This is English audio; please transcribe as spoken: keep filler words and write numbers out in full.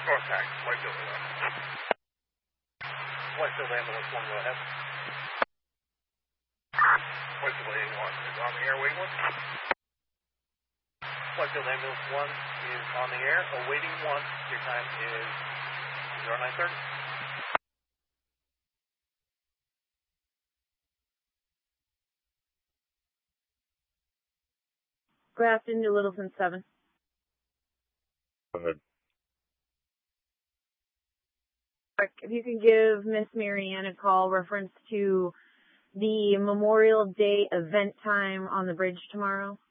Contact, Whitefield one. Whitefield ambulance one, go ahead. Whitefield A one is on the air, waiting one. Whitefield ambulance one is on the air, awaiting one. Your time is zero nine thirty. Grafton to Littleton seven. Go ahead. If you could give Miss Marianne a call reference to the Memorial Day event time on the bridge tomorrow.